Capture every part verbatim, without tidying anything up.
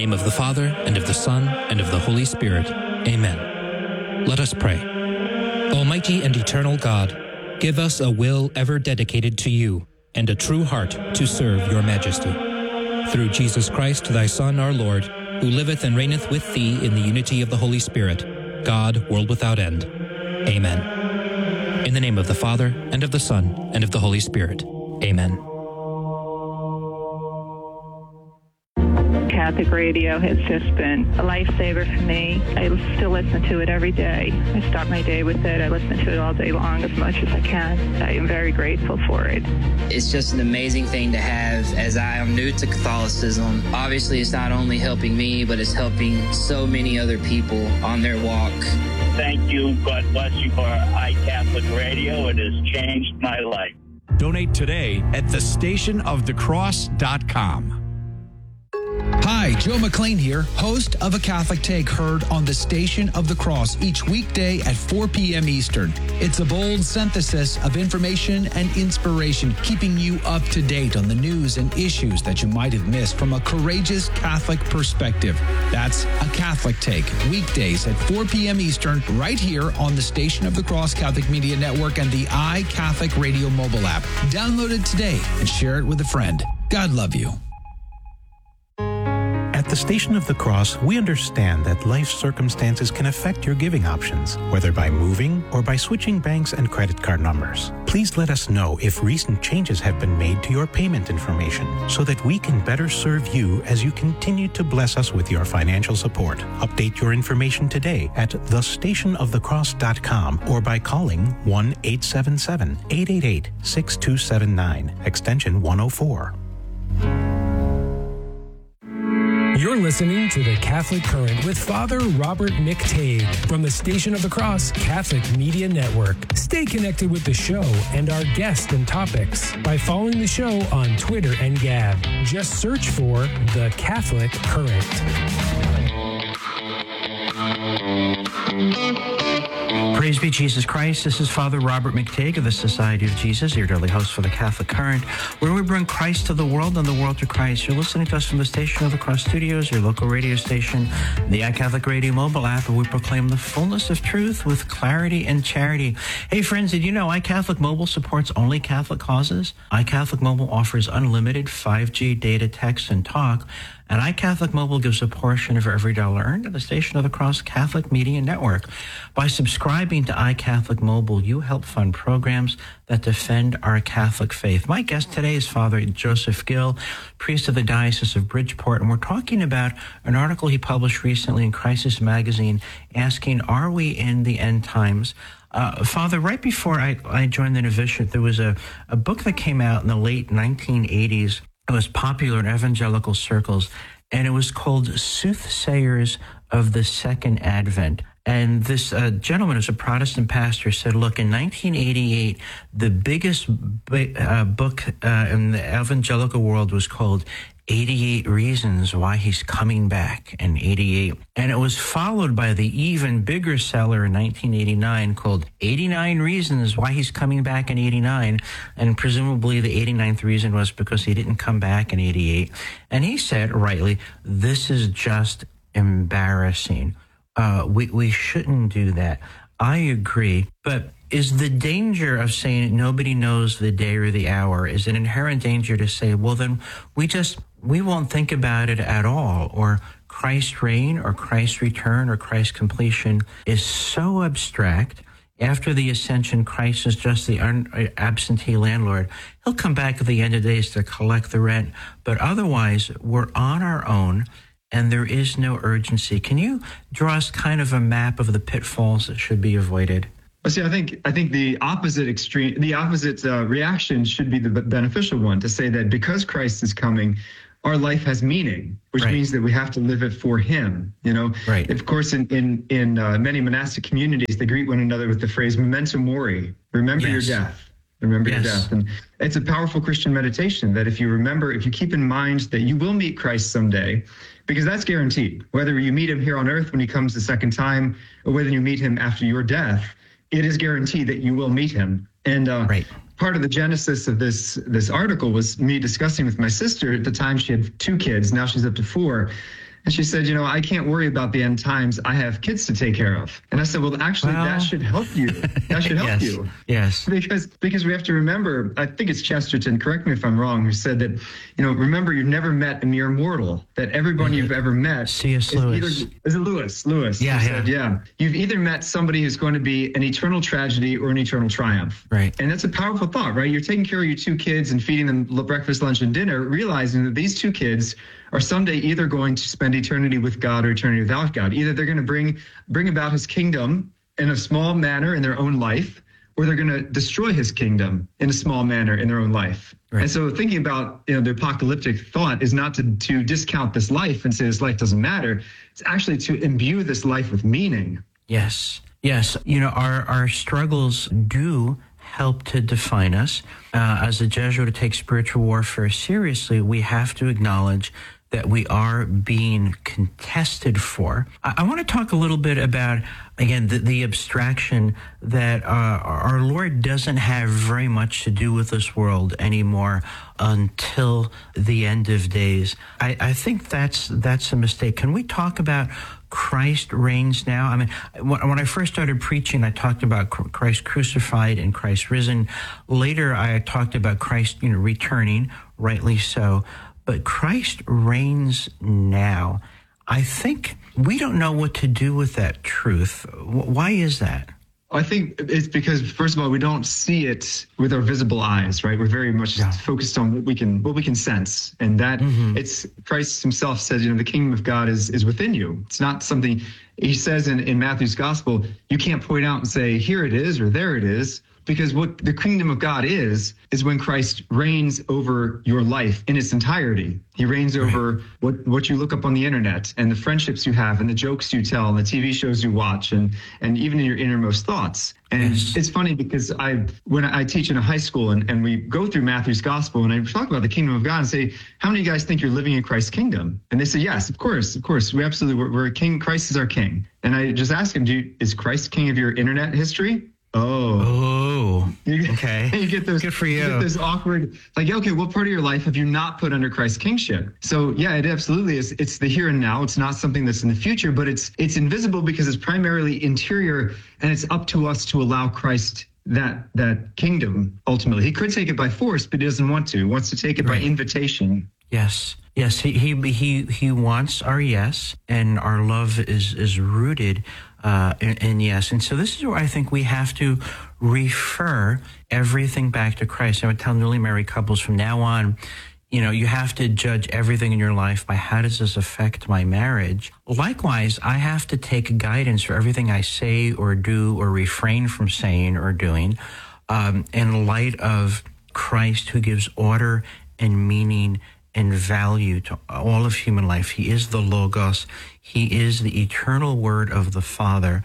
In the name of the Father, and of the Son, and of the Holy Spirit. Amen. Let us pray. Almighty and eternal God, give us a will ever dedicated to you, and a true heart to serve your majesty. Through Jesus Christ, thy Son, our Lord, who liveth and reigneth with thee in the unity of the Holy Spirit, God, world without end. Amen. In the name of the Father, and of the Son, and of the Holy Spirit. Amen. Catholic radio has just been a lifesaver for me. I still listen to it every day. I start my day with it. I listen to it all day long as much as I can. I am very grateful for it. It's just an amazing thing to have, as I am new to Catholicism. Obviously, it's not only helping me, but it's helping so many other people on their walk. Thank you. God bless you for iCatholic Radio. It has changed my life. Donate today at the station of the cross dot com. Hi, Joe McLean here, host of A Catholic Take, heard on the Station of the Cross each weekday at four p.m. Eastern. It's a bold synthesis of information and inspiration, keeping you up to date on the news and issues that you might have missed from a courageous Catholic perspective. That's A Catholic Take, weekdays at four p.m. Eastern, right here on the Station of the Cross Catholic Media Network and the iCatholic Radio mobile app. Download it today and share it with a friend. God love you. At the Station of the Cross, we understand that life circumstances can affect your giving options, whether by moving or by switching banks and credit card numbers. Please let us know if recent changes have been made to your payment information so that we can better serve you as you continue to bless us with your financial support. Update your information today at the station of the cross dot com or by calling one eight seven seven, eight eight eight, six two seven nine, extension one oh four. You're listening to The Catholic Current with Father Robert McTague from the Station of the Cross Catholic Media Network. Stay connected with the show and our guests and topics by following the show on Twitter and Gab. Just search for The Catholic Current. Praise be Jesus Christ. This is Father Robert McTague of the Society of Jesus, your daily host for the Catholic Current, where we bring Christ to the world and the world to Christ. You're listening to us from the Station of the Cross Studios, your local radio station, the iCatholic Radio mobile app, where we proclaim the fullness of truth with clarity and charity. Hey, friends, did you know iCatholic Mobile supports only Catholic causes? iCatholic Mobile offers unlimited five G data, text, and talk. And iCatholic Mobile gives a portion of every dollar earned to the Station of the Cross Catholic Media Network. By subscribing to iCatholic Mobile, you help fund programs that defend our Catholic faith. My guest today is Father Joseph Gill, priest of the Diocese of Bridgeport, and we're talking about an article he published recently in Crisis Magazine asking, are we in the end times? Uh, Father, right before I, I joined the novitiate, there was a, a book that came out in the late nineteen eighties. It was popular in evangelical circles, and it was called Soothsayers of the Second Advent. And this uh, gentleman, who's a Protestant pastor, said, look, in nineteen eighty-eight, the biggest uh, book uh, in the evangelical world was called eighty-eight Reasons Why He's Coming Back in eighty-eight. And it was followed by the even bigger seller in nineteen eighty-nine called eighty-nine Reasons Why He's Coming Back in eighty-nine. And presumably the eighty-ninth reason was because he didn't come back in eighty-eight. And he said, rightly, this is just embarrassing. Uh, we, we shouldn't do that. I agree. But is the danger of saying nobody knows the day or the hour, is an inherent danger to say, well, then we just, we won't think about it at all, or Christ's reign or Christ's return or Christ's completion is so abstract. After the ascension, Christ is just the un- absentee landlord. He'll come back at the end of days to collect the rent. But otherwise, we're on our own, and there is no urgency. Can you draw us kind of a map of the pitfalls that should be avoided? Well, see, I think I think the opposite extreme, the opposite uh, reaction should be the beneficial one, to say that because Christ is coming, our life has meaning, which right. means that we have to live it for Him. You know, right. Of course, in in in uh, many monastic communities, they greet one another with the phrase "memento mori," remember yes. your death. Remember yes. your death. And it's a powerful Christian meditation that if you remember, if you keep in mind that you will meet Christ someday, because that's guaranteed, whether you meet Him here on earth when He comes the second time, or whether you meet Him after your death, it is guaranteed that you will meet Him. And uh, right. part of the genesis of this this article was me discussing with my sister. At the time, she had two kids. Now she's up to four. And she said, you know, I can't worry about the end times. I have kids to take care of. And I said, well, actually, well, that should help you. That should help yes, you. Yes. Because because we have to remember, I think it's Chesterton, correct me if I'm wrong, who said that, you know, remember, you've never met a mere mortal, that everyone you've ever met C S. Lewis. Either, is it Lewis? Lewis. Yeah, yeah. Said, yeah. You've either met somebody who's going to be an eternal tragedy or an eternal triumph. Right. And that's a powerful thought, right? You're taking care of your two kids and feeding them breakfast, lunch, and dinner, realizing that these two kids are someday either going to spend eternity with God or eternity without God. Either they're going to bring bring about his kingdom in a small manner in their own life, or they're going to destroy his kingdom in a small manner in their own life. Right. And so thinking about, you know, the apocalyptic thought is not to, to discount this life and say this life doesn't matter. It's actually to imbue this life with meaning. Yes. Yes. You know, our, our struggles do help to define us. Uh, as a Jesuit who takes spiritual warfare seriously, we have to acknowledge that we are being contested for. I, I want to talk a little bit about, again, the, the abstraction that uh, our Lord doesn't have very much to do with this world anymore until the end of days. I, I think that's that's a mistake. Can we talk about Christ reigns now? I mean, when I first started preaching, I talked about Christ crucified and Christ risen. Later, I talked about Christ, you know, returning, rightly so. But Christ reigns now. I think we don't know what to do with that truth. Why is that? I think it's because, first of all, we don't see it with our visible eyes, right? We're very much yeah. focused on what we can what we can sense. And that mm-hmm. it's Christ himself says, you know, the kingdom of God is is within you. It's not something he says in, in Matthew's gospel. You can't point out and say, here it is or there it is. Because what the kingdom of God is, is when Christ reigns over your life in its entirety. He reigns over right. what, what you look up on the internet and the friendships you have and the jokes you tell and the T V shows you watch and, and even in your innermost thoughts. And yes. it's funny because I, when I teach in a high school and, and we go through Matthew's gospel and I talk about the kingdom of God and say, how many of you guys think you're living in Christ's kingdom? And they say, yes, of course, of course. We absolutely, we're, we're a king. Christ is our king. And I just ask them, do you, is Christ king of your internet history? Oh. Oh. You, okay. You get those. Good for you. You get this awkward, like, okay, what part of your life have you not put under Christ's kingship? So yeah, it absolutely is. It's the here and now. It's not something that's in the future, but it's it's invisible because it's primarily interior, and it's up to us to allow Christ that that kingdom ultimately. He could take it by force, but he doesn't want to. He wants to take it right. by invitation. Yes. Yes, he he he he wants our yes, and our love is is rooted uh, in, in yes. And so this is where I think we have to refer everything back to Christ. I would tell newly married couples from now on, you know, you have to judge everything in your life by how does this affect my marriage. Likewise, I have to take guidance for everything I say or do or refrain from saying or doing um, in light of Christ, who gives order and meaning and value to all of human life. He is the Logos. He is the eternal Word of the Father.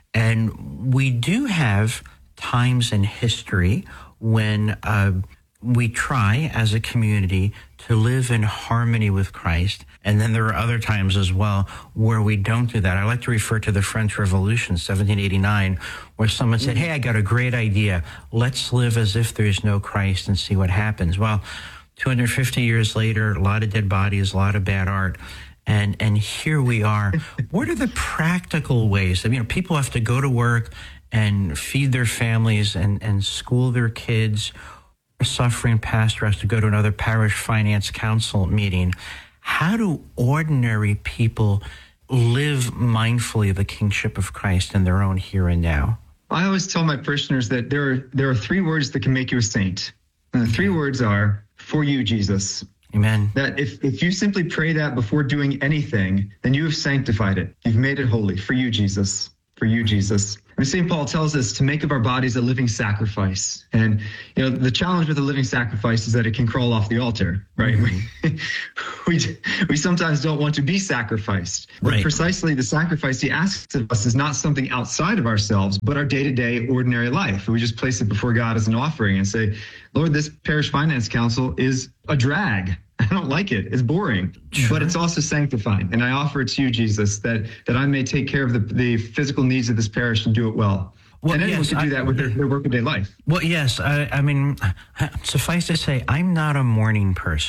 And we do have times in history when uh, we try as a community to live in harmony with Christ. And then there are other times as well where we don't do that. I like to refer to the French Revolution, seventeen eighty-nine, where someone said, hey, I got a great idea. Let's live as if there is no Christ and see what happens. Well, two hundred fifty years later, a lot of dead bodies, a lot of bad art. And and here we are. What are the practical ways? I mean, people have to go to work and feed their families and, and school their kids. A suffering pastor has to go to another parish finance council meeting. How do ordinary people live mindfully of the kingship of Christ in their own here and now? I always tell my parishioners that there are, there are three words that can make you a saint. And the three words are, for you, Jesus. Amen. That if, if you simply pray that before doing anything, then you have sanctified it. You've made it holy. For you, Jesus. For you, Jesus. And Saint Paul tells us to make of our bodies a living sacrifice. And, you know, the challenge with a living sacrifice is that it can crawl off the altar, right? Mm-hmm. we, we we sometimes don't want to be sacrificed. But right. precisely the sacrifice he asks of us is not something outside of ourselves, but our day-to-day ordinary life. We just place it before God as an offering and say, Lord, this parish finance council is a drag. I don't like it. It's boring, sure. But it's also sanctifying. And I offer it to you, Jesus, that, that I may take care of the, the physical needs of this parish and do it well. Well, and anyone yes, can do that with their, their workaday life. Well, yes. I, I mean, suffice to say, I'm not a morning person.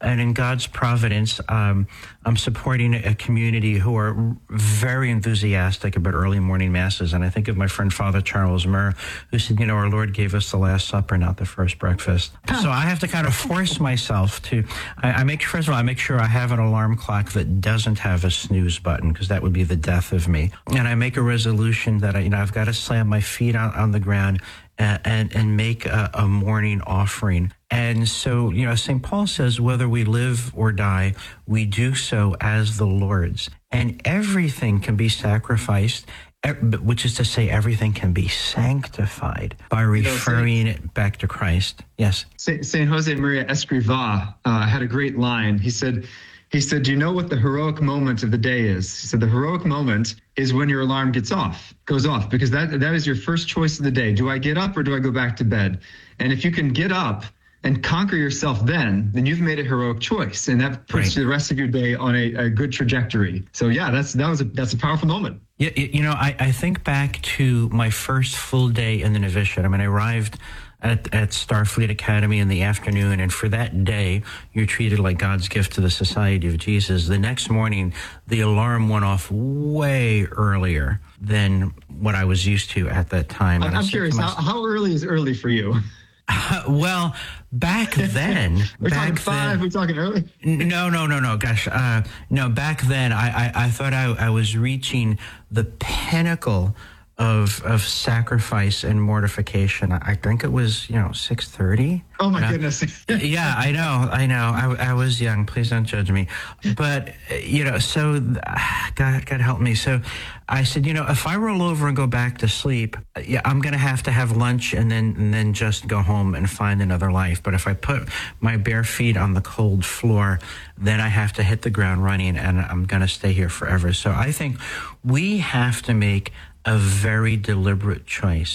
And in God's providence, um, I'm supporting a community who are very enthusiastic about early morning masses. And I think of my friend Father Charles Murr, who said, you know, our Lord gave us the Last Supper, not the first breakfast. So I have to kind of force myself to, I, I make, first of all, I make sure I have an alarm clock that doesn't have a snooze button, because that would be the death of me. And I make a resolution that I, you know, I've got to slam my feet on, on the ground and, and, and make a, a morning offering. And so, you know, Saint Paul says, whether we live or die, we do so as the Lord's. And everything can be sacrificed, which is to say everything can be sanctified by referring you know, Saint, it back to Christ. Yes. Saint, Saint Jose Maria Escrivá uh, had a great line. He said, he said, do you know what the heroic moment of the day is? He said, the heroic moment is when your alarm gets off, goes off, because that that is your first choice of the day. Do I get up or do I go back to bed? And if you can get up and conquer yourself then, then you've made a heroic choice. And that puts right. the rest of your day on a, a good trajectory. So yeah, that's that was a that's a powerful moment. Yeah, you know, I, I think back to my first full day in the novitiate. I mean, I arrived at, at Starfleet Academy in the afternoon, and for that day, you're treated like God's gift to the Society of Jesus. The next morning, the alarm went off way earlier than what I was used to at that time. I'm, I'm curious, myself, how, how early is early for you? Uh, well, back then, we're back talking five. Then, we're talking early. No, no, no, no. Gosh, uh, no. Back then, I, I, I thought I, I was reaching the pinnacle of of sacrifice and mortification. I, I think it was, you know, six thirty. Oh my uh, goodness! Yeah, I know, I know. I, I was young. Please don't judge me. But you know, so God, God help me. So I said, you know, if I roll over and go back to sleep, yeah, I'm going to have to have lunch and then and then just go home and find another life. But if I put my bare feet on the cold floor, then I have to hit the ground running, and I'm going to stay here forever. So I think we have to make a very deliberate choice.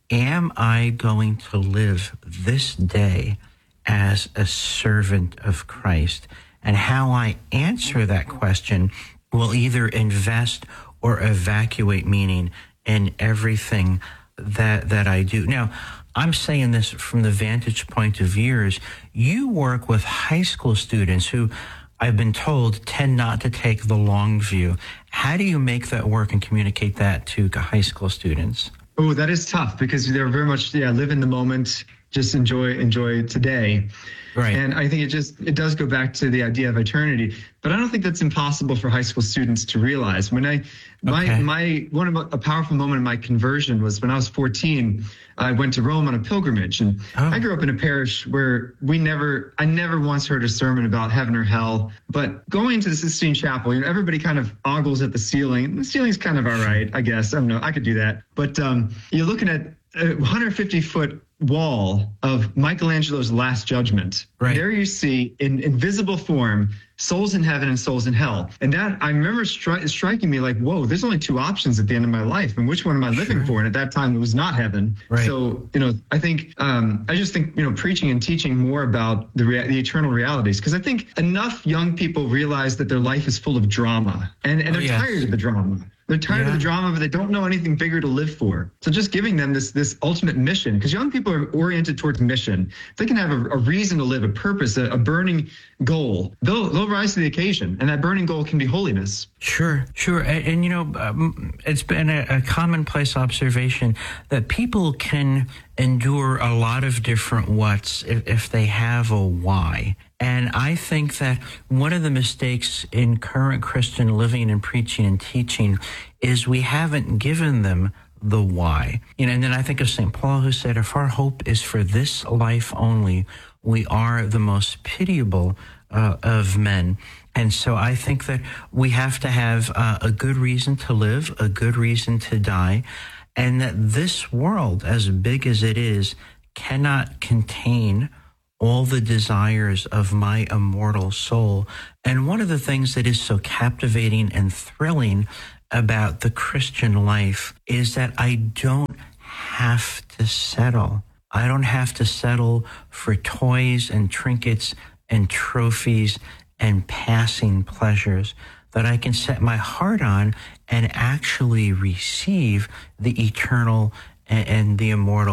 Am I going to live this day as a servant of Christ? And how I answer that question will either invest or evacuate meaning in everything that that I do. Now, I'm saying this from the vantage point of years. You work with high school students who, I've been told, tend not to take the long view. How do you make that work and communicate that to high school students? Oh, that is tough, because they're very much, yeah, live in the moment, just enjoy enjoy today. Right. And I think it just, it does go back to the idea of eternity. But I don't think that's impossible for high school students to realize. When I, my, okay. my, one of a powerful moment in my conversion was when I was fourteen, I went to Rome on a pilgrimage. And oh. I grew up in a parish where we never, I never once heard a sermon about heaven or hell. But going to the Sistine Chapel, you know, everybody kind of ogles at the ceiling. The ceiling's kind of all right, I guess. I don't know. I could do that. But um, you're looking at a one hundred fifty foot wall of Michelangelo's Last Judgment. Right. There you see in invisible form, souls in heaven and souls in hell. And that, I remember stri- striking me like, whoa, there's only two options at the end of my life. And which one am I living sure. for? And at that time, it was not heaven. Right. So, you know, I think, um, I just think, you know, preaching and teaching more about the, rea- the eternal realities. Because I think enough young people realize that their life is full of drama. And, and oh, they're yes. tired of the drama. They're tired yeah. of the drama, but they don't know anything bigger to live for. So just giving them this this ultimate mission, because young people are oriented towards mission. If they can have a, a reason to live, a purpose, a, a burning goal, they'll they'll rise to the occasion. And that burning goal can be holiness. Sure, sure. And, and you know, um, it's been a, a commonplace observation that people can endure a lot of different whats if, if they have a why. And I think that one of the mistakes in current Christian living and preaching and teaching is we haven't given them the why. You know, and then I think of Saint Paul, who said, if our hope is for this life only, we are the most pitiable uh, of men. And so I think that we have to have uh, a good reason to live, a good reason to die, and that this world, as big as it is, cannot contain all the desires of my immortal soul. And one of the things that is so captivating and thrilling about the Christian life is that I don't have to settle. I don't have to settle for toys and trinkets and trophies and passing pleasures, that I can set my heart on and actually receive the eternal and, and the immortal.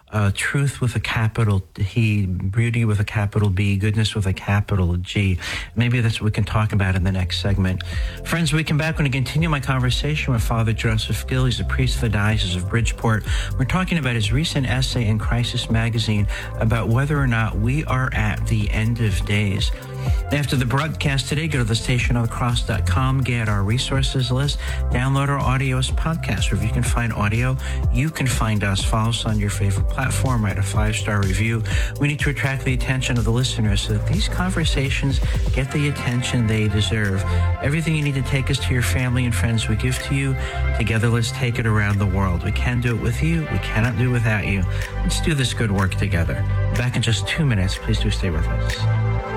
uh, truth with a capital T, beauty with a capital B, goodness with a capital G. Maybe that's what we can talk about in the next segment. Friends, we come back when I continue my conversation with Father Joseph Gill. He's a priest of the Diocese of Bridgeport. We're talking about his recent essay in Crisis Magazine about whether or not we are at the end of days. After the broadcast today, go to the station of the cross dot com, get our resources list, download our audio as podcast. Wherever you can find audio, you can find us. Follow us on your favorite platform, write a five-star review. We need to attract the attention of the listeners so that these conversations get the attention they deserve. Everything you need to take us to your family and friends we give to you. Together, let's take it around the world. We can do it with you. We cannot do it without you. Let's do this good work together. Back in just two minutes. Please do stay with us.